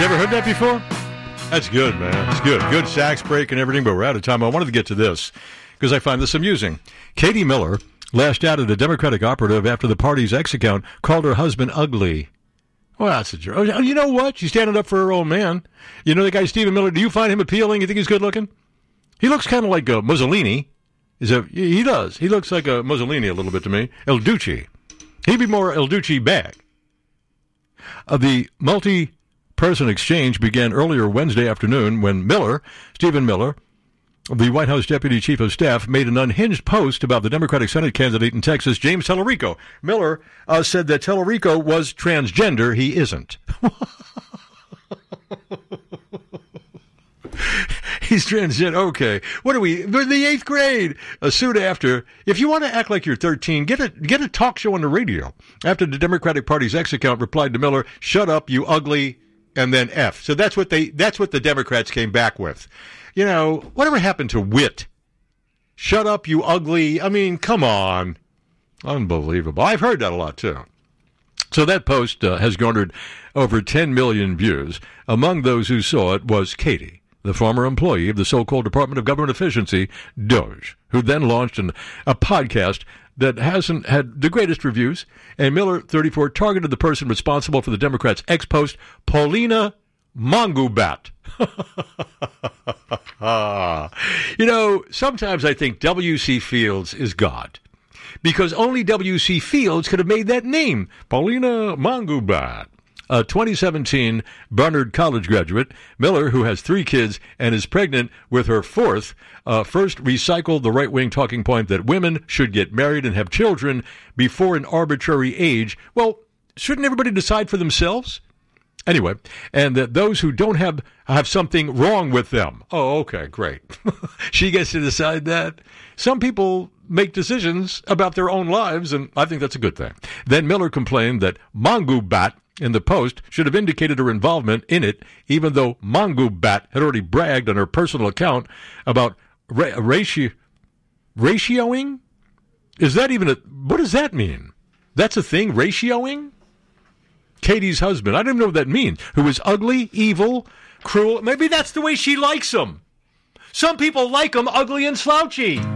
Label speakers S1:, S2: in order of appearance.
S1: You ever heard that before? That's good, man. It's good. Good sax break and everything, but we're out of time. I wanted to get to this because I find this amusing. Katie Miller lashed out at a Democratic operative after the party's X account called her husband ugly. Well, that's a joke. Oh, you know what? She's standing up for her old man. You know the guy Stephen Miller? Do you find him appealing? You think he's good looking? He looks kind of like a Mussolini. He does. He looks like a Mussolini a little bit to me. El Duce. He'd be more El Duce bag. The multi-person exchange began earlier Wednesday afternoon when Stephen Miller, the White House Deputy Chief of Staff, made an unhinged post about the Democratic Senate candidate in Texas, James Tellerico. Miller said that Tellerico was transgender. He isn't. He's transgender. Okay. What are we? We're in the 8th grade. Soon after, if you want to act like you're 13, get a talk show on the radio. After the Democratic Party's X account replied to Miller, "Shut up, you ugly," and then F. So that's what the Democrats came back with. You know, whatever happened to wit? Shut up, you ugly. I mean, come on. Unbelievable. I've heard that a lot, too. So that post has garnered over 10 million views. Among those who saw it was Katie, the former employee of the so-called Department of Government Efficiency, DOGE, who then launched a podcast that hasn't had the greatest reviews. And Miller, 34, targeted the person responsible for the Democrats' X post, Paulina Mangubat. You know, sometimes I think W.C. Fields is God, because only W.C. Fields could have made that name, Paulina Mangubat. A 2017 Barnard College graduate, Miller, who has 3 kids and is pregnant with her 4th, first recycled the right-wing talking point that women should get married and have children before an arbitrary age. Well, shouldn't everybody decide for themselves? Anyway, and that those who don't have something wrong with them. Oh, okay, great. She gets to decide that. Some people make decisions about their own lives, and I think that's a good thing. Then Miller complained that Mangubat in the post should have indicated her involvement in it, even though Mangubat had already bragged on her personal account about ratioing? Is that even what does that mean? That's a thing, ratioing? Katie's husband, I don't even know what that means, who is ugly, evil, cruel. Maybe that's the way she likes him. Some people like him ugly and slouchy.